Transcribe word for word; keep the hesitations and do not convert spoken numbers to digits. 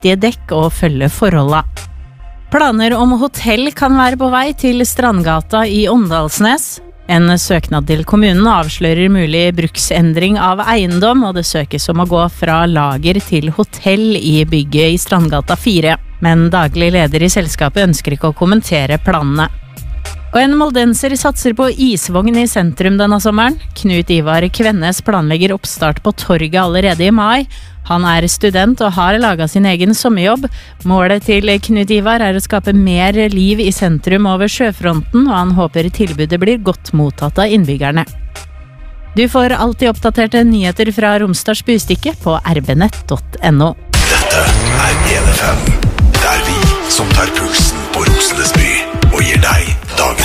riktige dekk og følge forholda. Planer om hotell kan være på vei til Strandgata i Åndalsnes. En søknad til kommunen avslører mulig bruksendring av eiendom, og det søkes om å gå fra lager til hotell i bygget i Strandgata fire. Men daglig leder i selskapet ønsker ikke å kommentere planene. Og en moldenser satser på isvogn i sentrum denne sommeren. Knut Ivar Kvennes planlegger oppstart på torget allerede i mai. Han er student og har laget sin egen sommerjobb. Målet til Knut Ivar er å skape mer liv i sentrum over sjøfronten, og han håper tilbudet blir godt mottatt av innbyggerne. Du får alltid oppdaterte nyheter fra Romsdals Bustikke på r b nett punktum n o. Dette er E N F M, der vi som tar pulsen på Rosenes by og gir deg